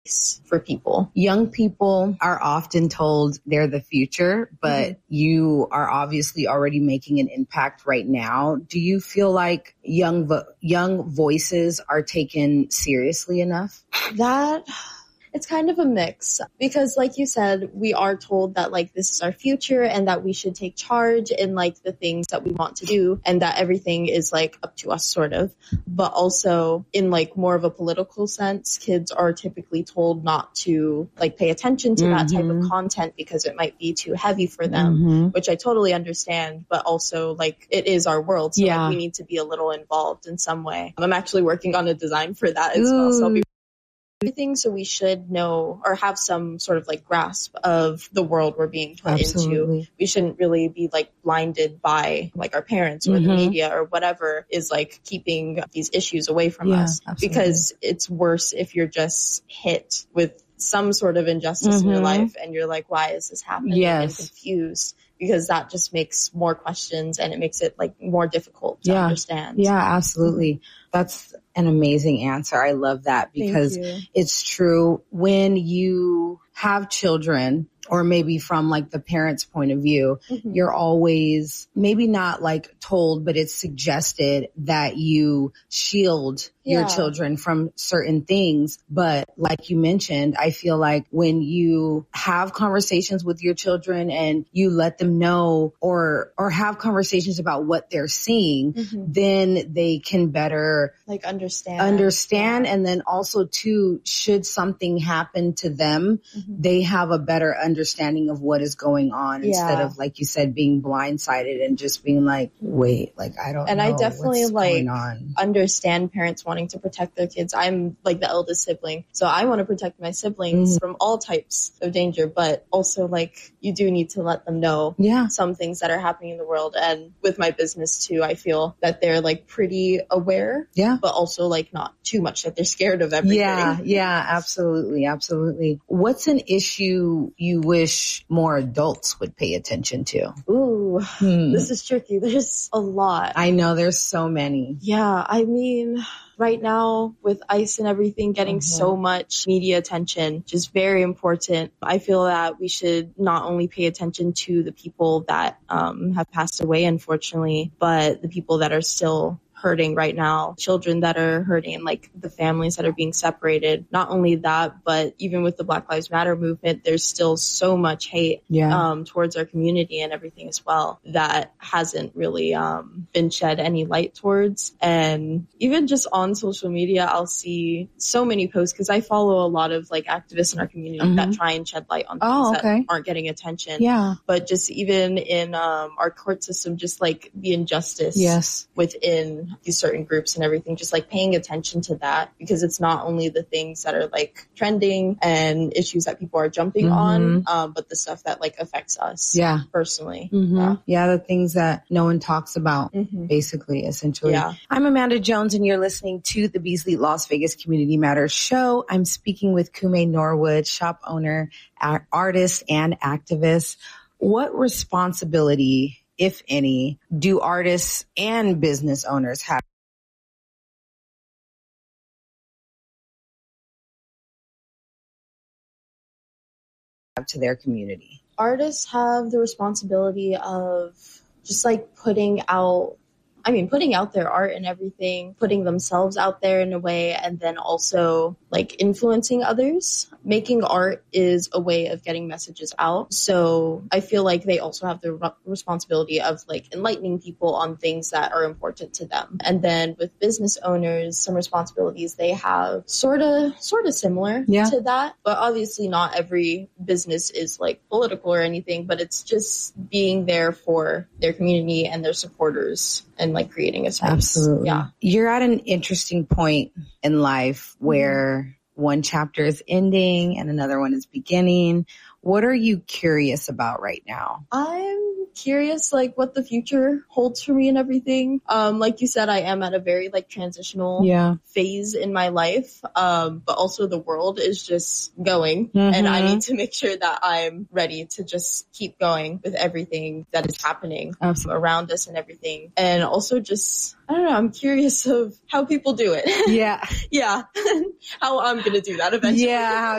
for people. Young people are often told they're the future, but you are obviously already making an impact right now. Do you feel like young voices are taken seriously enough? It's kind of a mix because, like you said, we are told that like this is our future and that we should take charge in like the things that we want to do and that everything is like up to us sort of. But also in like more of a political sense, kids are typically told not to like pay attention to that type of content because it might be too heavy for them, which I totally understand. But also like it is our world. So like, we need to be a little involved in some way. I'm actually working on a design for that as well. So I'll be everything, so we should know or have some sort of like grasp of the world we're being put into. We shouldn't really be like blinded by like our parents or the media or whatever is like keeping these issues away from us. Because it's worse if you're just hit with some sort of injustice in your life and you're like, why is this happening? And confused. Because that just makes more questions and it makes it like more difficult to understand. Yeah, absolutely. That's an amazing answer. I love that because it's true. When you have children, or maybe from like the parent's point of view, you're always maybe not like told, but it's suggested that you shield your children from certain things. But like you mentioned, I feel like when you have conversations with your children and you let them know or have conversations about what they're seeing, then they can better like understand. And then also too, should something happen to them, they have a better understanding of what is going on instead of, like you said, being blindsided and just being like, wait, like, I don't know. And I definitely what's like going on. Understand parents wanting to protect their kids. I'm like the eldest sibling, so I want to protect my siblings from all types of danger, but also like you do need to let them know some things that are happening in the world. And with my business too, I feel that they're like pretty aware, but also like not too much that they're scared of everything. Yeah, absolutely. What's an issue you wish more adults would pay attention to? Ooh, this is tricky. There's a lot. I know there's so many. Yeah, I mean, right now with ICE and everything getting so much media attention, which is very important. I feel that we should not only pay attention to the people that have passed away, unfortunately, but the people that are still hurting right now, children that are hurting, and like the families that are being separated. Not only that, but even with the Black Lives Matter movement, there's still so much hate towards our community and everything as well that hasn't really been shed any light towards. And even just on social media, I'll see so many posts because I follow a lot of like activists in our community that try and shed light on things that aren't getting attention. But just even in our court system, just like the injustice within these certain groups and everything, just like paying attention to that, because it's not only the things that are like trending and issues that people are jumping on, but the stuff that like affects us personally. The things that no one talks about, basically, essentially. I'm Amanda Jones and you're listening to the Beasley Las Vegas Community Matters show. I'm speaking with Kume Norwood, shop owner, artist, and activist. What responsibility, if any, do artists and business owners have to their community? Artists have the responsibility of just like putting out their art and everything, putting themselves out there in a way, and then also like influencing others. Making art is a way of getting messages out. So I feel like they also have the responsibility of like enlightening people on things that are important to them. And then with business owners, some responsibilities they have sort of similar to that. But obviously not every business is like political or anything, but it's just being there for their community and their supporters and like creating a space. Absolutely. Yeah. You're at an interesting point in life where one chapter is ending and another one is beginning. What are you curious about right now? I'm curious like what the future holds for me and everything. Like you said, I am at a very like transitional phase in my life. But also the world is just going and I need to make sure that I'm ready to just keep going with everything that is happening around us and everything. And also just, I don't know, I'm curious of how people do it. Yeah. Yeah. How I'm going to do that eventually. Yeah, how